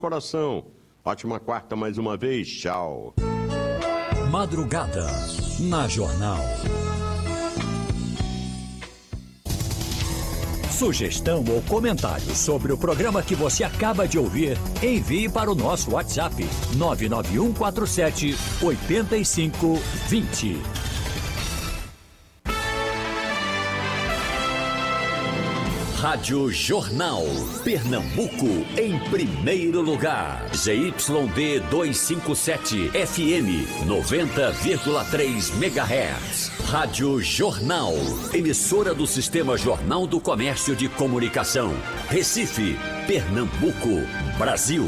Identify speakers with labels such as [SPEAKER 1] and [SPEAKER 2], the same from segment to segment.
[SPEAKER 1] coração. Ótima quarta mais uma vez. Tchau.
[SPEAKER 2] Madrugada na Jornal. Sugestão ou comentário sobre o programa que você acaba de ouvir, envie para o nosso WhatsApp 99147 8520. Rádio Jornal, Pernambuco, em primeiro lugar. ZYD 257, FM 90,3 MHz. Rádio Jornal, emissora do Sistema Jornal do Comércio de Comunicação. Recife, Pernambuco, Brasil.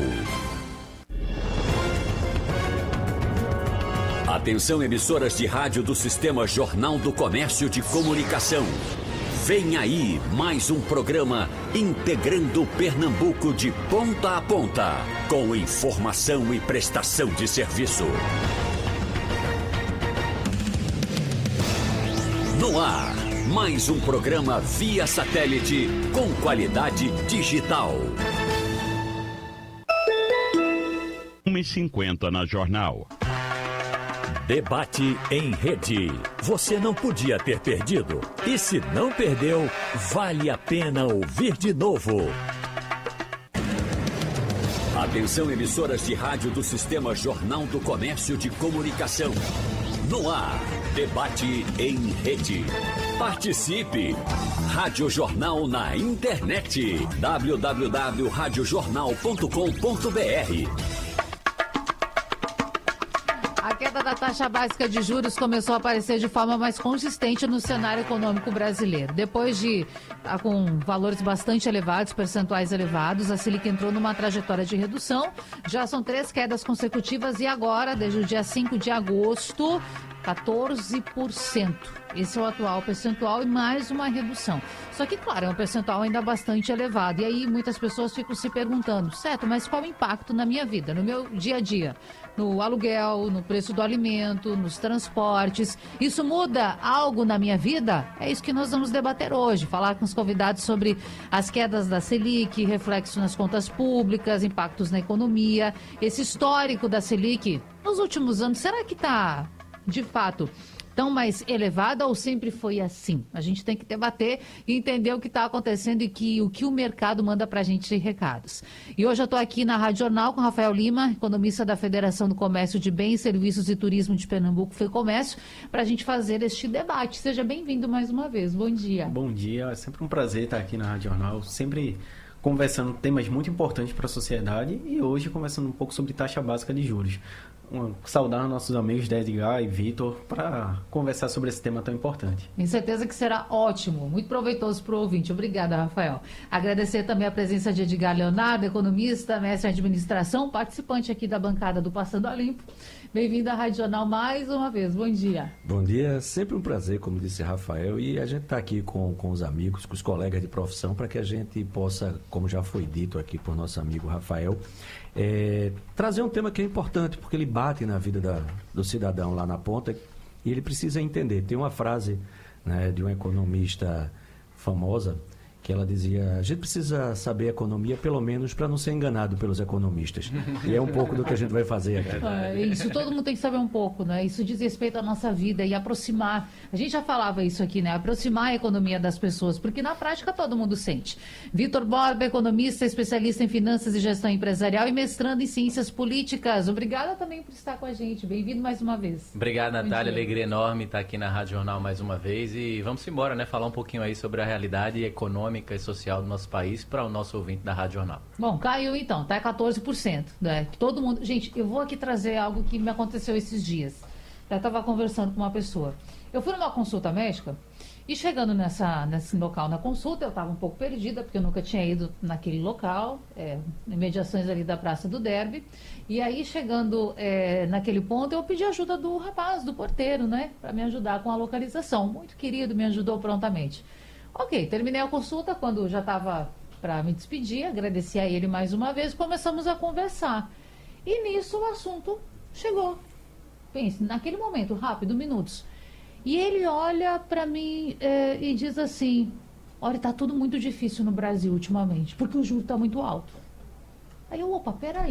[SPEAKER 2] Atenção, emissoras de rádio do Sistema Jornal do Comércio de Comunicação. Vem aí mais um programa integrando Pernambuco de ponta a ponta, com informação e prestação de serviço. No ar, mais um programa via satélite com qualidade digital.
[SPEAKER 1] 1h50 na Jornal.
[SPEAKER 2] Debate em rede. Você não podia ter perdido. E se não perdeu, vale a pena ouvir de novo. Atenção, emissoras de rádio do Sistema Jornal do Comércio de Comunicação. No ar, debate em rede. Participe! Rádio Jornal na internet. www.radiojornal.com.br.
[SPEAKER 3] A queda da taxa básica de juros começou a aparecer de forma mais consistente no cenário econômico brasileiro. Depois de, com valores bastante elevados, percentuais elevados, a Selic entrou numa trajetória de redução. Já são 3 quedas consecutivas e agora, desde o dia 5 de agosto, 14%. Esse é o atual percentual e mais uma redução. Só que, claro, é um percentual ainda bastante elevado. E aí muitas pessoas ficam se perguntando, certo, mas qual o impacto na minha vida, no meu dia a dia? No aluguel, no preço do alimento, nos transportes. Isso muda algo na minha vida? É isso que nós vamos debater hoje. Falar com os convidados sobre as quedas da Selic, reflexo nas contas públicas, impactos na economia, esse histórico da Selic nos últimos anos. Será que está, de fato, tão mais elevada ou sempre foi assim? A gente tem que debater e entender o que está acontecendo e o que o mercado manda para a gente de recados. E hoje eu estou aqui na Rádio Jornal com Rafael Lima, economista da Federação do Comércio de Bens, Serviços e Turismo de Pernambuco, FEComércio, para a gente fazer este debate. Seja bem-vindo mais uma vez. Bom dia.
[SPEAKER 4] Bom dia. É sempre um prazer estar aqui na Rádio Jornal, sempre conversando temas muito importantes para a sociedade e hoje conversando um pouco sobre taxa básica de juros. Saudar nossos amigos da Edgar e Vitor para conversar sobre esse tema tão importante.
[SPEAKER 3] Tenho certeza que será ótimo, muito proveitoso para o ouvinte. Obrigada, Rafael. Agradecer também a presença de Edgar Leonardo, economista, mestre em administração, participante aqui da bancada do Passando a Limpo. Bem-vindo à Rádio Jornal mais uma vez. Bom dia.
[SPEAKER 5] Bom dia, sempre um prazer, como disse Rafael, e a gente está aqui com os amigos, com os colegas de profissão, para que a gente possa, como já foi dito aqui por nosso amigo Rafael, trazer um tema que é importante, porque ele bate na vida do cidadão lá na ponta e ele precisa entender. Tem uma frase, né, de uma economista famosa que ela dizia: a gente precisa saber economia pelo menos para não ser enganado pelos economistas. E é um pouco do que a gente vai fazer aqui.
[SPEAKER 3] Isso, todo mundo tem que saber um pouco, né? Isso diz respeito à nossa vida e aproximar. A gente já falava isso aqui, né? Aproximar a economia das pessoas, porque na prática todo mundo sente. Vitor Borba, economista, especialista em finanças e gestão empresarial e mestrando em ciências políticas. Obrigada também por estar com a gente. Bem-vindo mais uma vez.
[SPEAKER 6] Obrigado, Natália. Alegria enorme estar aqui na Rádio Jornal mais uma vez. E vamos embora, né? Falar um pouquinho aí sobre a realidade econômica e social do nosso país para o nosso ouvinte da Rádio Jornal.
[SPEAKER 3] Bom, caiu então, tá 14%, né? Todo mundo... Gente, eu vou aqui trazer algo que me aconteceu esses dias. Eu estava conversando com uma pessoa. Eu fui numa consulta médica e chegando nesse local na consulta, eu estava um pouco perdida, porque eu nunca tinha ido naquele local, imediações ali da Praça do Derby. E aí, chegando naquele ponto, eu pedi ajuda do rapaz, do porteiro, né? Para me ajudar com a localização. Muito querido, me ajudou prontamente. Ok, terminei a consulta, quando já estava para me despedir, agradeci a ele mais uma vez, começamos a conversar. E nisso o assunto chegou. Pense, naquele momento, rápido, minutos. E ele olha para mim e diz assim: olha, está tudo muito difícil no Brasil ultimamente, porque o juro está muito alto. Aí eu, opa, peraí.